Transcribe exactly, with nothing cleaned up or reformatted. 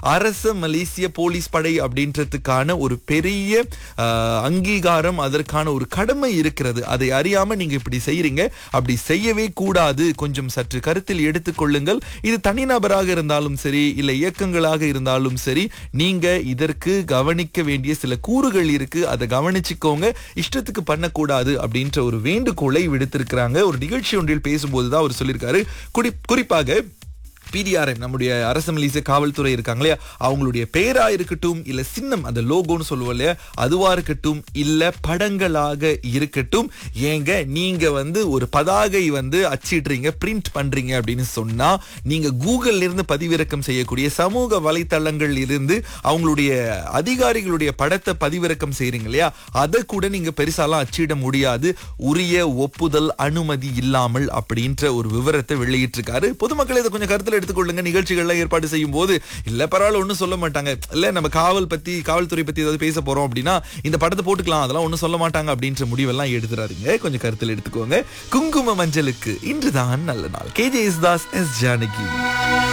அரச மலேசிய போலீஸ் படை அப்படின்றதுக்கான ஒரு பெரிய அஹ், அங்கீகாரம், அதற்கான ஒரு கடமை இருக்கிறது. அதை அறியாம நீங்க இப்படி செய்யறீங்க. அப்படி செய்யவே கூடாது. கொஞ்சம் சற்று கருத்தில் எடுத்துக்கொள்ளுங்கள். இது தனிநபராக இருந்தாலும் சரி, இல்ல இயக்கங்களாக இருந்தாலும் சரி, நீங்க இதற்கு கவனிக்க வேண்டிய சில கூறுகள் இருக்கு. அதை கவனிச்சுக்கோங்க. இஷ்டத்துக்கு பண்ணக்கூடாது அப்படின்ற ஒரு வேண்டுகோளை விடுத்திருக்கிறாங்க. ஒரு நிகழ்ச்சி ஒன்றில் பேசும்போதுதான் அவர் சொல்லியிருக்காரு. குறி- குறிப்பாக பிடிஆர்எம், நம்முடைய அரசு மலேசிய காவல்துறை இருக்காங்க இல்லையா, அவங்களுடைய பெயரா இருக்கட்டும், இல்ல சின்னம், அந்த லோகோன்னு சொல்லுவோம் இல்லையா, அதுவா இருக்கட்டும், இல்ல படங்களாக இருக்கட்டும், ஏங்க நீங்க வந்து ஒரு பதாகை வந்து அச்சிடுறீங்க, பிரிண்ட் பண்றீங்க அப்படின்னு சொன்னா, நீங்க கூகுள்ல இருந்து பதிவிறக்கம் செய்யக்கூடிய சமூக வலைத்தளங்கள் இருந்து அவங்களுடைய அதிகாரிகளுடைய படத்தை பதிவிறக்கம் செய்றீங்க இல்லையா, அதை கூட நீங்க பெருசாலாம் அச்சிட முடியாது, உரிய ஒப்புதல் அனுமதி இல்லாமல் அப்படின்ற ஒரு விவரத்தை வெளியிட்டிருக்காரு. பொதுமக்கள் இதை கொஞ்சம் கருத்துல எடுத்துக்கொள்ளுங்க. நிகழ்ச்சிகள்லாம் ஏற்பாடு செய்யும் போது இல்ல பரவாயில்ல ஒன்னும் சொல்ல மாட்டாங்க, இல்ல நம்ம காவல் பத்தி காவல்துறை பத்தி ஏதாவது பேச போறோம் அப்படின்னா இந்த படத்தை போட்டுக்கலாம், அதெல்லாம் ஒன்னும் சொல்ல மாட்டாங்க அப்படின்ற முடிவெல்லாம் எடுத்துறாதீங்க. கொஞ்சம் கருத்தில் எடுத்துக்கோங்க. குங்கும மஞ்சளுக்கு இன்றுதான் நல்ல நாள். K J Yesudas, S Janaki.